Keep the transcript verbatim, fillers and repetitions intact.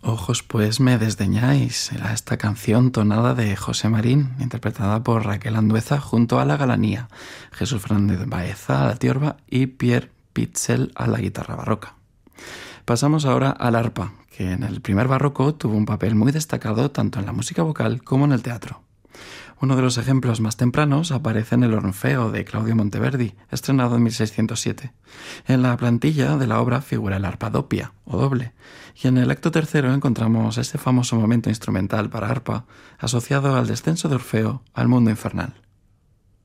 Ojos pues me desdeñáis, era esta canción tonada de José Marín, interpretada por Raquel Andueza junto a la Galanía, Jesús Fernández Baeza a la tiorba y Pierre Pitzel a la guitarra barroca. Pasamos ahora al arpa, que en el primer barroco tuvo un papel muy destacado tanto en la música vocal como en el teatro. Uno de los ejemplos más tempranos aparece en el Orfeo de Claudio Monteverdi, estrenado en mil seiscientos siete. En la plantilla de la obra figura el arpa doppia, o doble, y en el acto tercero encontramos este famoso momento instrumental para arpa asociado al descenso de Orfeo al mundo infernal.